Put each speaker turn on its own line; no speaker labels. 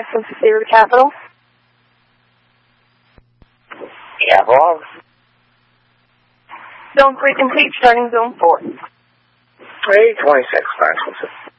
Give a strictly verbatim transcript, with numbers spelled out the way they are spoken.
Maximum Security Capital.
Capital.
Zone three complete, starting zone four.
three twenty-six, Maximum.